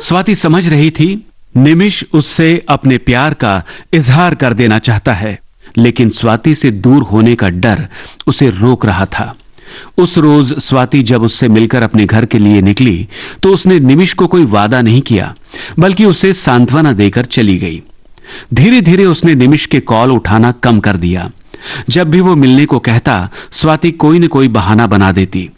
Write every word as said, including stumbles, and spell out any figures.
स्वाति समझ रही थी निमिष उससे अपने प्यार का इजहार कर देना चाहता है, लेकिन स्वाति से दूर होने का डर उसे रोक रहा था। उस रोज स्वाति जब उससे मिलकर अपने घर के लिए निकली तो उसने निमिष को कोई वादा नहीं किया, बल्कि उसे सांत्वना देकर चली गई। धीरे धीरे उसने निमिष के कॉल उठाना कम कर दिया। जब भी वो मिलने को कहता, स्वाति कोई न कोई बहाना बना देती।